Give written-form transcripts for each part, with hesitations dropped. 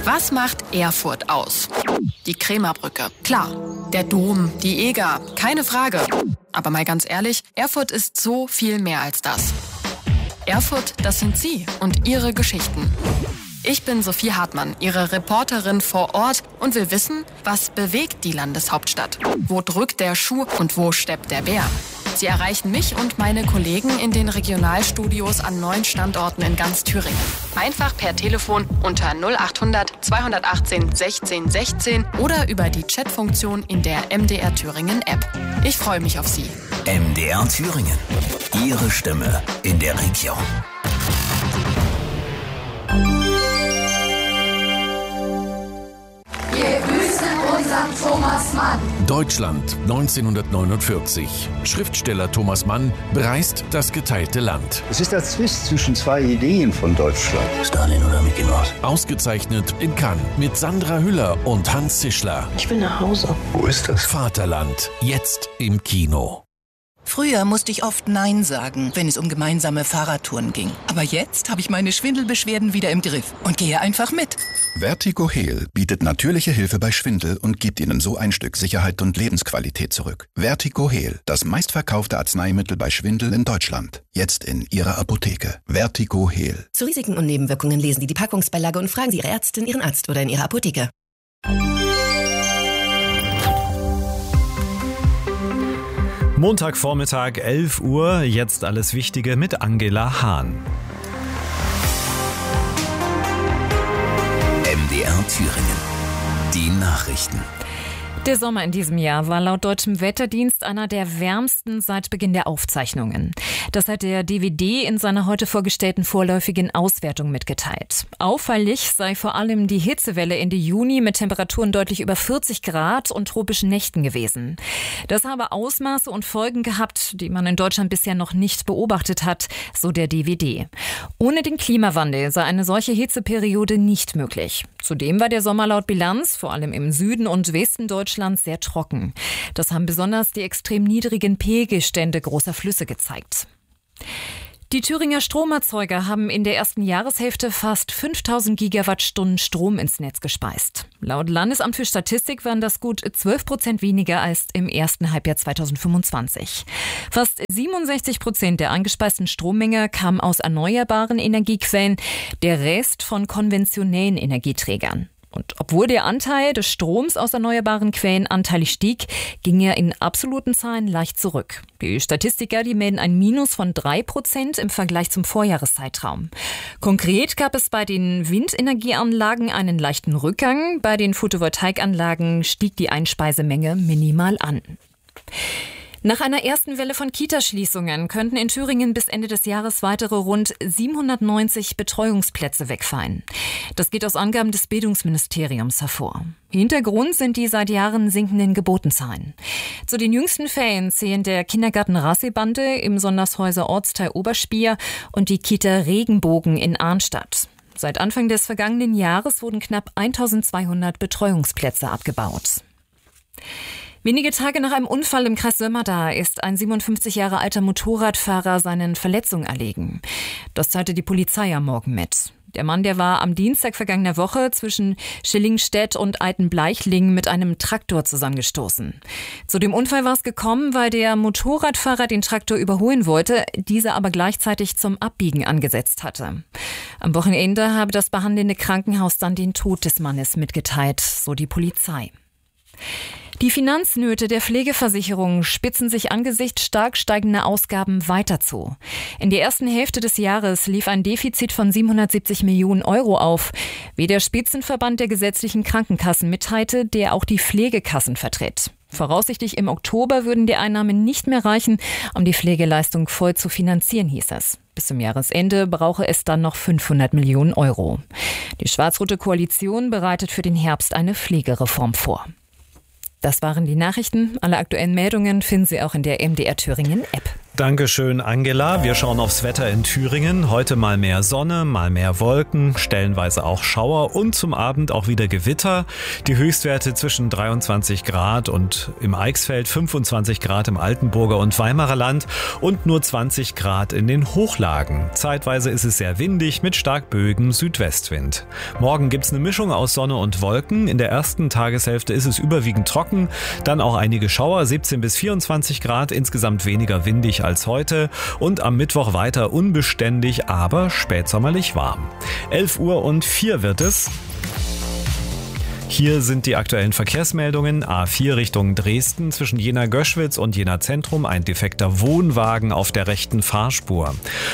Was macht Erfurt aus? Die Krämerbrücke, klar. Der Dom, die Eger, keine Frage. Aber mal ganz ehrlich, Erfurt ist so viel mehr als das. Erfurt, das sind Sie und Ihre Geschichten. Ich bin Sophie Hartmann, Ihre Reporterin vor Ort und will wissen, was bewegt die Landeshauptstadt? Wo drückt der Schuh und wo steppt der Bär? Sie erreichen mich und meine Kollegen in den Regionalstudios an 9 Standorten in ganz Thüringen. Einfach per Telefon unter 0800 218 16 16 oder über die Chatfunktion in der MDR Thüringen App. Ich freue mich auf Sie. MDR Thüringen. Ihre Stimme in der Region. Wir grüßen unseren Thomas Mann. Deutschland 1949. Schriftsteller Thomas Mann bereist das geteilte Land. Es ist der Zwist zwischen zwei Ideen von Deutschland. Stalin oder Mickey Mouse? Ausgezeichnet in Cannes mit Sandra Hüller und Hans Zischler. Ich will nach Hause. Wo ist das? Vaterland, jetzt im Kino. Früher musste ich oft Nein sagen, wenn es um gemeinsame Fahrradtouren ging. Aber jetzt habe ich meine Schwindelbeschwerden wieder im Griff und gehe einfach mit. Vertigo Heal bietet natürliche Hilfe bei Schwindel und gibt Ihnen so ein Stück Sicherheit und Lebensqualität zurück. Vertigo Heal, das meistverkaufte Arzneimittel bei Schwindel in Deutschland. Jetzt in Ihrer Apotheke. Vertigo Heal. Zu Risiken und Nebenwirkungen lesen Sie die Packungsbeilage und fragen Sie Ihre Ärztin, Ihren Arzt oder in Ihrer Apotheke. Montagvormittag, 11 Uhr, jetzt alles Wichtige mit Angela Hahn. MDR Thüringen. Die Nachrichten. Der Sommer in diesem Jahr war laut deutschem Wetterdienst einer der wärmsten seit Beginn der Aufzeichnungen. Das hat der DWD in seiner heute vorgestellten vorläufigen Auswertung mitgeteilt. Auffällig sei vor allem die Hitzewelle Ende Juni mit Temperaturen deutlich über 40 Grad und tropischen Nächten gewesen. Das habe Ausmaße und Folgen gehabt, die man in Deutschland bisher noch nicht beobachtet hat, so der DWD. Ohne den Klimawandel sei eine solche Hitzeperiode nicht möglich. Zudem war der Sommer laut Bilanz, vor allem im Süden und Westen Deutschlands, sehr trocken. Das haben besonders die extrem niedrigen Pegelstände großer Flüsse gezeigt. Die Thüringer Stromerzeuger haben in der ersten Jahreshälfte fast 5000 Gigawattstunden Strom ins Netz gespeist. Laut Landesamt für Statistik waren das gut 12% weniger als im ersten Halbjahr 2025. Fast 67% der angespeisten Strommenge kam aus erneuerbaren Energiequellen, der Rest von konventionellen Energieträgern. Und obwohl der Anteil des Stroms aus erneuerbaren Quellen anteilig stieg, ging er in absoluten Zahlen leicht zurück. Die Statistiker, die melden ein Minus von 3% im Vergleich zum Vorjahreszeitraum. Konkret gab es bei den Windenergieanlagen einen leichten Rückgang, bei den Photovoltaikanlagen stieg die Einspeisemenge minimal an. Nach einer ersten Welle von Kitaschließungen könnten in Thüringen bis Ende des Jahres weitere rund 790 Betreuungsplätze wegfallen. Das geht aus Angaben des Bildungsministeriums hervor. Hintergrund sind die seit Jahren sinkenden Geburtenzahlen. Zu den jüngsten Fällen zählen der Kindergarten Rassebande im Sondershäuser Ortsteil Oberspier und die Kita Regenbogen in Arnstadt. Seit Anfang des vergangenen Jahres wurden knapp 1200 Betreuungsplätze abgebaut. Wenige Tage nach einem Unfall im Kreis Sömmerda ist ein 57 Jahre alter Motorradfahrer seinen Verletzungen erlegen. Das teilte die Polizei am Morgen mit. Der Mann, der war am Dienstag vergangener Woche zwischen Schillingstedt und Altenbleichling mit einem Traktor zusammengestoßen. Zu dem Unfall war es gekommen, weil der Motorradfahrer den Traktor überholen wollte, dieser aber gleichzeitig zum Abbiegen angesetzt hatte. Am Wochenende habe das behandelnde Krankenhaus dann den Tod des Mannes mitgeteilt, so die Polizei. Die Finanznöte der Pflegeversicherung spitzen sich angesichts stark steigender Ausgaben weiter zu. In der ersten Hälfte des Jahres lief ein Defizit von 770 Millionen Euro auf, wie der Spitzenverband der gesetzlichen Krankenkassen mitteilte, der auch die Pflegekassen vertritt. Voraussichtlich im Oktober würden die Einnahmen nicht mehr reichen, um die Pflegeleistung voll zu finanzieren, hieß es. Bis zum Jahresende brauche es dann noch 500 Millionen Euro. Die schwarz-rote Koalition bereitet für den Herbst eine Pflegereform vor. Das waren die Nachrichten. Alle aktuellen Meldungen finden Sie auch in der MDR Thüringen App. Dankeschön, Angela. Wir schauen aufs Wetter in Thüringen. Heute mal mehr Sonne, mal mehr Wolken, stellenweise auch Schauer und zum Abend auch wieder Gewitter. Die Höchstwerte zwischen 23 Grad und im Eichsfeld, 25 Grad im Altenburger und Weimarer Land und nur 20 Grad in den Hochlagen. Zeitweise ist es sehr windig mit stark böigem Südwestwind. Morgen gibt's eine Mischung aus Sonne und Wolken. In der ersten Tageshälfte ist es überwiegend trocken, dann auch einige Schauer, 17 bis 24 Grad, insgesamt weniger windig als heute und am Mittwoch weiter unbeständig, aber spätsommerlich warm. 11:04 wird es. Hier sind die aktuellen Verkehrsmeldungen. A4 Richtung Dresden zwischen Jena-Göschwitz und Jena-Zentrum ein defekter Wohnwagen auf der rechten Fahrspur.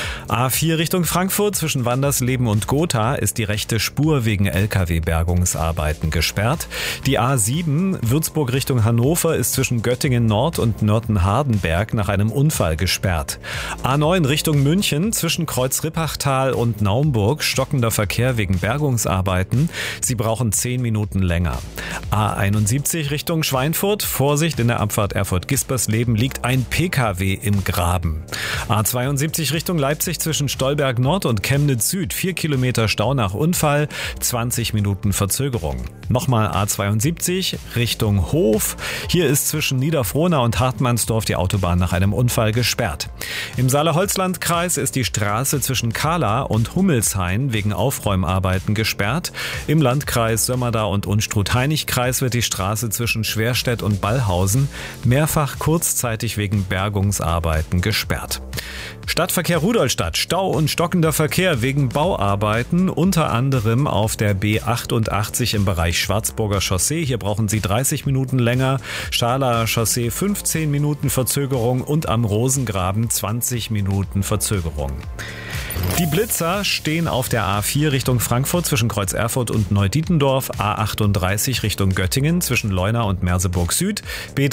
A4 Richtung Frankfurt zwischen Wandersleben und Gotha ist die rechte Spur wegen LKW-Bergungsarbeiten gesperrt. Die A7 Würzburg Richtung Hannover ist zwischen Göttingen Nord und Nörten-Hardenberg nach einem Unfall gesperrt. A9 Richtung München zwischen Kreuz-Rippachtal und Naumburg stockender Verkehr wegen Bergungsarbeiten. Sie brauchen 10 Minuten länger. A71 Richtung Schweinfurt. Vorsicht, in der Abfahrt Erfurt-Gispersleben liegt ein PKW im Graben. A72 Richtung Leipzig zwischen Stolberg Nord und Chemnitz Süd. 4 Kilometer Stau nach Unfall, 20 Minuten Verzögerung. Nochmal A72 Richtung Hof. Hier ist zwischen Niederfrohna und Hartmannsdorf die Autobahn nach einem Unfall gesperrt. Im Saale-Holzland-Kreis ist die Straße zwischen Kahla und Hummelshain wegen Aufräumarbeiten gesperrt. Im Landkreis Sömmerda und Unstrut-Hainich-Kreis wird die Straße zwischen Schwerstedt und Ballhausen mehrfach kurzzeitig wegen Bergungsarbeiten gesperrt. Stadtverkehr Rudolstadt, Stau und stockender Verkehr wegen Bauarbeiten, unter anderem auf der B88 im Bereich Schwarzburger Chaussee. Hier brauchen Sie 30 Minuten länger, Schalaer Chaussee 15 Minuten Verzögerung und am Rosengraben 20 Minuten Verzögerung. Die Blitzer stehen auf der A4 Richtung Frankfurt zwischen Kreuz Erfurt und Neudietendorf, A38 Richtung Göttingen zwischen Leuna und Merseburg Süd,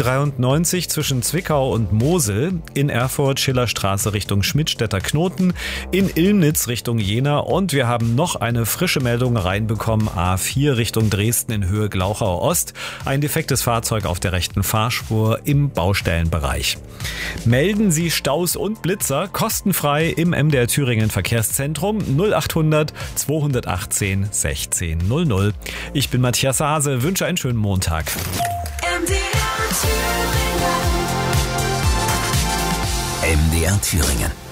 B93 zwischen Zwickau und Mosel, in Erfurt Schillerstraße Richtung Schmidtstädter Knoten, in Illnitz Richtung Jena und wir haben noch eine frische Meldung reinbekommen, A4 Richtung Dresden in Höhe Glauchau Ost, ein defektes Fahrzeug auf der rechten Fahrspur im Baustellenbereich. Melden Sie Staus und Blitzer kostenfrei im MDR Thüringen Verkehrszentrum 0800 218 1600. Ich bin Matthias Hase, wünsche einen schönen Montag. MDR Thüringen.